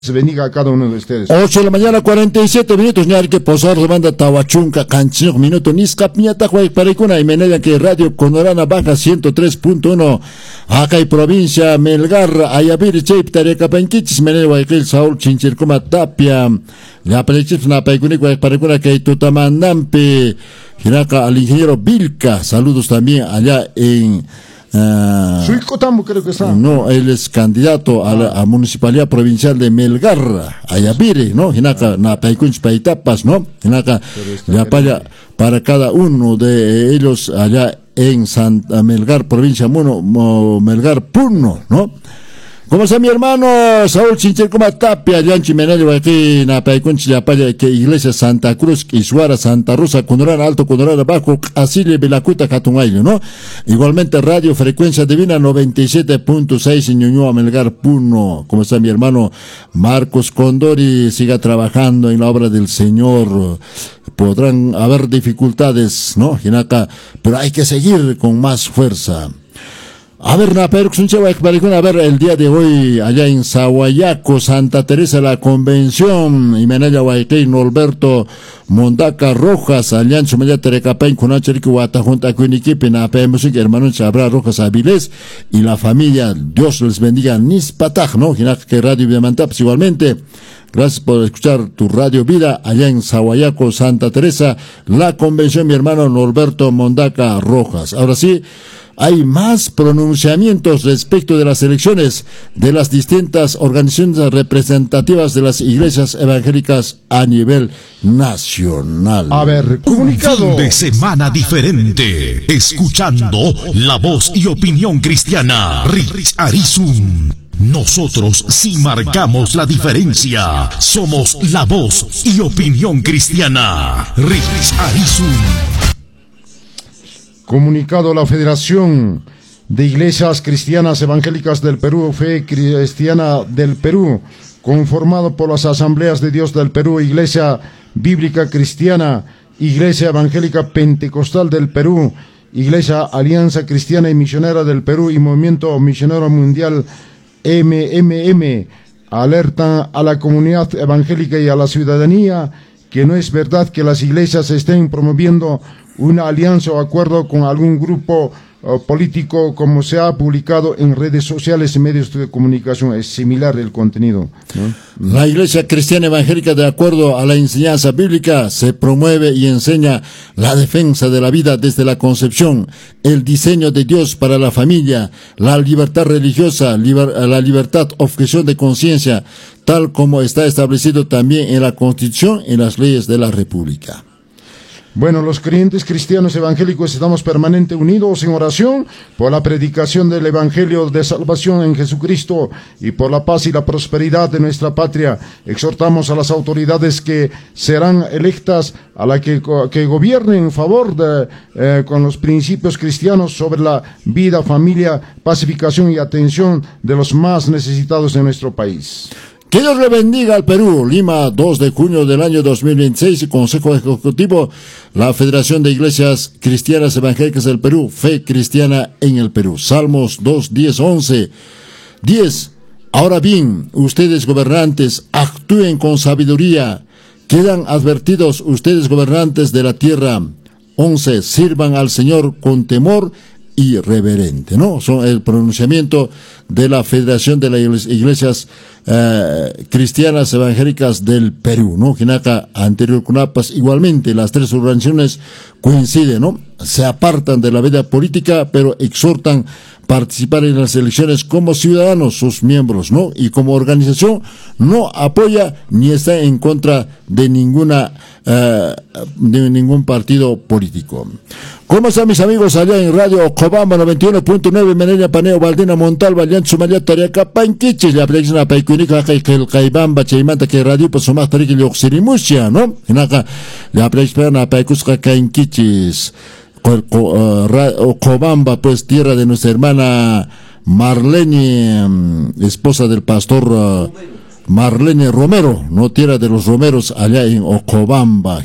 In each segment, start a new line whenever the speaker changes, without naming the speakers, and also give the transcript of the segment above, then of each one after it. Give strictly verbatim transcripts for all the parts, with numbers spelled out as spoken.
Se bendiga a cada uno de ustedes.
ocho de la mañana, cuarenta y siete minutos. Ñar que posar manda Tawachunca, canchino minuto. Niscap miata juay parecuna y menella que radio Conorana baja ciento tres punto uno. Acá y provincia Melgar, Ayavir, Chep, Tareca Panquichis, menella guayquil, Saúl, Chinchircoma, Tapia. La parecuna, na parecuna, guay parecuna que Tutamanampe. Giraca al ingeniero Vilca. Saludos también allá en. Uh,
Suicotambo creo que está.
No, él es candidato a la a Municipalidad Provincial de Melgar, Ayavire, ¿no? Hinaka, na Paikunch Paitapas, ¿no? Hinaka, ya para, para cada uno de ellos allá en Santa Melgar, provincia Mono, Mo, Melgar Puno, ¿no? ¿Cómo está mi hermano Saúl Chinchircoma Tapia, Yanchi Menello, aquí na Paikunch, ya para que Iglesia Santa Cruz, Isuara, Santa Rosa, Conorana Alto, Conorana Bajo, Asile, Belacuta, Catungayo, ¿no? Igualmente Radio Frecuencia Divina noventa y siete punto seis en Ñuñoa, Melgar Puno. ¿Cómo está mi hermano Marcos Condori? Siga trabajando en la obra del Señor. Podrán haber dificultades, ¿no? Pero hay que seguir con más fuerza. A ver, a ver, el día de hoy, allá en Sahuayaco, Santa Teresa, la convención, y Menella Guayquey, Norberto Mondaca Rojas, Alianza Media Terecapain, Kunacherique, Guatajunta, Cuiniquipe, Nape Música, hermanos Chabra Rojas Avilés, y la familia, Dios les bendiga, Nispataj, ¿no? Que Radio Vidamantaps igualmente. Gracias por escuchar tu Radio Vida allá en Sahuayaco, Santa Teresa, la convención, mi hermano Norberto Mondaca Rojas. Ahora sí, hay más pronunciamientos respecto de las elecciones de las distintas organizaciones representativas de las iglesias evangélicas a nivel nacional.
A ver, comunicado.
Un fin de semana diferente, escuchando la voz y opinión cristiana. Riz Arizum. Nosotros sí marcamos la diferencia. Somos la voz y opinión cristiana. Riz Arizum.
Comunicado la Federación de Iglesias Cristianas Evangélicas del Perú, Fe Cristiana del Perú, conformado por las Asambleas de Dios del Perú, Iglesia Bíblica Cristiana, Iglesia Evangélica Pentecostal del Perú, Iglesia Alianza Cristiana y Misionera del Perú y Movimiento Misionero Mundial M M M, alertan a la comunidad evangélica y a la ciudadanía que no es verdad que las iglesias estén promoviendo una alianza o acuerdo con algún grupo uh, político, como se ha publicado en redes sociales y medios de comunicación. Es similar el contenido, ¿no?
La Iglesia Cristiana Evangélica, de acuerdo a la enseñanza bíblica, se promueve y enseña la defensa de la vida desde la concepción, el diseño de Dios para la familia, la libertad religiosa, liber, la libertad, objeción de conciencia, tal como está establecido también en la Constitución y en las leyes de la República.
Bueno, los creyentes cristianos evangélicos estamos permanentemente unidos en oración por la predicación del Evangelio de salvación en Jesucristo y por la paz y la prosperidad de nuestra patria. Exhortamos a las autoridades que serán electas a la que, que gobiernen en favor de, eh, con los principios cristianos sobre la vida, familia, pacificación y atención de los más necesitados de nuestro país.
Que Dios le bendiga al Perú. Lima, dos de junio del año dos mil veintiséis, Consejo Ejecutivo, la Federación de Iglesias Cristianas Evangélicas del Perú, Fe Cristiana en el Perú. Salmos dos, diez, once. diez. Ahora bien, ustedes gobernantes, actúen con sabiduría. Quedan advertidos ustedes gobernantes de la tierra. once. Sirvan al Señor con temor y reverente, ¿no? Son el pronunciamiento de la Federación de las Iglesias eh, Cristianas Evangélicas del Perú, ¿no? Jinaka anterior Cunapas, igualmente las tres organizaciones coinciden, ¿no? Se apartan de la vida política, pero exhortan participar en las elecciones como ciudadanos, sus miembros, ¿no? Y como organización no apoya ni está en contra de ninguna eh, de ningún partido político. ¿Cómo están mis amigos allá en Radio Cobamba noventa y uno punto nueve, Menella, Paneo, Valdina, Montalva, Alianza, María, Tariaca, Panquiches, la proyección a Paicunica, que el Caibamba, Chaimanta, que Radio, pues, más tarique, le oxirimusia, ¿no? En acá, la proyección a Paicusca, Cainquiches, Cobamba, pues, tierra de nuestra hermana Marlene, esposa del pastor Marlene Romero, no, tierra de los Romeros, allá en Ocobamba,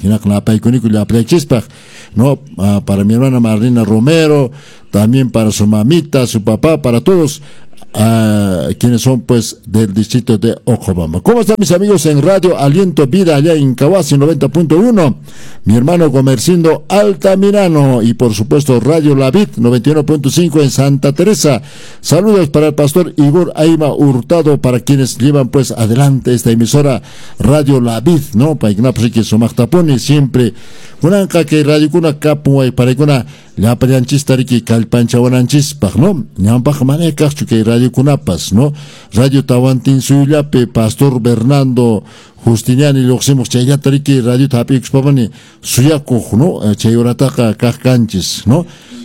no, para mi hermana Marlene Romero, también para su mamita, su papá, para todos, a quienes son pues del distrito de Ocobamba. ¿Cómo están mis amigos en Radio Aliento Vida allá en Cawasi noventa punto uno? Mi hermano Gomercindo Altamirano y por supuesto Radio La Vid noventa y uno punto cinco en Santa Teresa. Saludos para el pastor Igor Aima Hurtado, para quienes llevan pues adelante esta emisora Radio La Vid, ¿no? Para que Somactapone siempre una que radio kuna capu y para kuna la parianchis tariki calpancha wananchis pag, ¿no? Ñampaj manekas que radio kunapas, ¿no? Radio Tawantin Suyape, Pastor Bernardo Justiniani Loxemos Chaya tariki radio tapi expavani Suyako, ¿no? Chayorataka Kajkanchis, ¿no?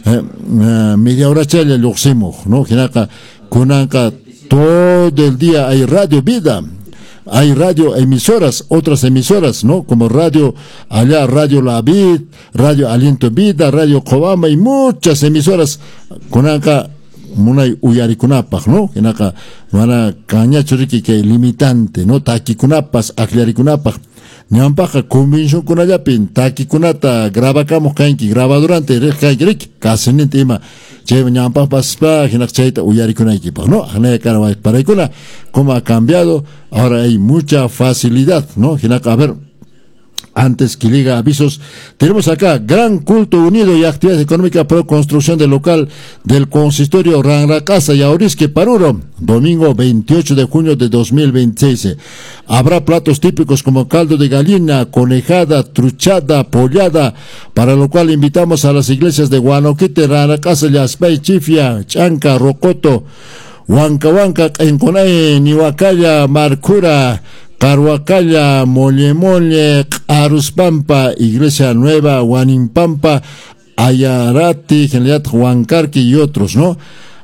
Media hora chaya Loxemos, ¿no? Jinaka kunanka todo el día hay Radio Vida. Hay radio emisoras, otras emisoras, ¿no? Como radio allá, Radio La Vid, Radio Aliento Vida, Radio Cobamba y muchas emisoras. Con acá, munay uyarikunapaj, ¿no? En acá, mana cañachuriki que limitante, ¿no? Taquikunapas, aclarikunapaj. Ñampaja convención con allapin, taquikunata, graba camos cainki, graba durante, rek, casi ni tema. Che ñampaj paspa, hinak chaita uyarikunayki, ¿no? Hane carawai paraikuna, como ha cambiado, ahora hay mucha facilidad, ¿no? Hinak, a ver, antes que liga avisos, tenemos acá gran culto unido y actividad económica pro construcción del local del consistorio Ranracasa y Aurisque Paruro, domingo veintiocho de junio de dos mil veintiséis. Habrá platos típicos como caldo de gallina, conejada, truchada, pollada, para lo cual invitamos a las iglesias de Guanoquite, Ranracasa, Yaspay, Chifia, Chanca, Rocoto, Huancahuanca, Enconae, Nihuacaya, Marcura, Carhuacalla, Mole Mole, Aruspampa, Iglesia Nueva, Huanimpampa, Ayarati, General Huancarqui y otros, ¿no?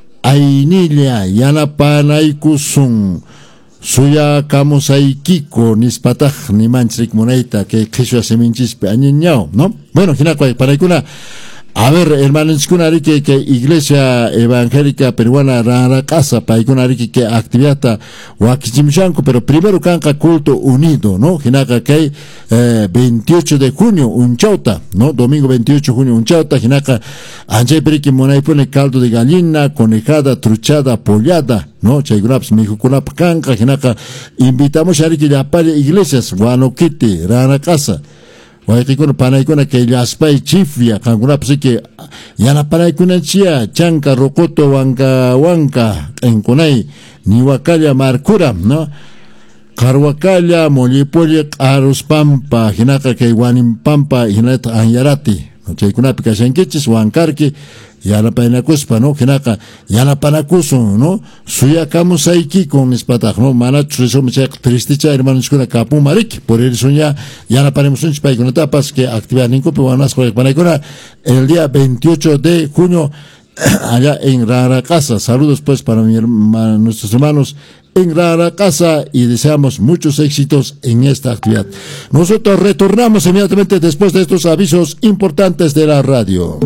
Ainilla, Yanapanaykusun, Suya Kamusaikiko, Nispataj, ni Manchrik Moneita, que Jesús Seminchispe, Añeñao, ¿no? Bueno, Jinacua, para una. A ver, hermanos, que que Iglesia Evangélica Peruana Rara Casa, Paikunari que actividad Huaquichimchanco, pero primero canca culto unido, ¿no? Jinaka que eh, veintiocho de junio, un chauta, ¿no? Domingo veintiocho de junio, un chauta, Jinaka, Anche Perique Monay pone caldo de gallina, conejada, truchada, pollada, ¿no? Chaygunaps, Mijukunap canca, Jinaka, invitamos a que ya pare iglesias, Guanoquite, Rara Casa. Waikikuna panaikuna que Yaspay Chifia, Kanguna que Yana panaikuna chia, Chanca, Rocoto, Huanca, Huanca, Enconay, Nihuacalla, Marcura, ¿no? Carhuacalla, Mollipolle, Aruspampa, Jinaka que Huanimpampa, Jinata Anyarati, Chaykuna Picachanquichis, Huancarqui, Yana Panacuspa, ¿no? Jinaka, Yana Panacuso, ¿no? Suya Kamusaiki con Espataj, ¿no? Mana Chureso Mechak Tristicha, hermanos con Capu Marik, por el suya, Yana Panemos un Spay con etapas que activan en Copihuanas con Panacona el día veintiocho de junio, allá en Rara Casa. Saludos pues para mi hermano, nuestros hermanos en Rara Casa y deseamos muchos éxitos en esta actividad. Nosotros retornamos inmediatamente después de estos avisos importantes de la radio.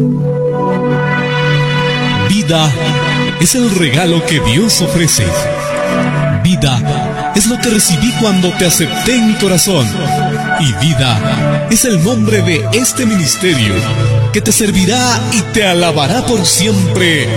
Vida es el regalo que Dios ofrece. Vida es lo que recibí cuando te acepté en mi corazón. Y vida es el nombre de este ministerio que te servirá y te alabará por siempre.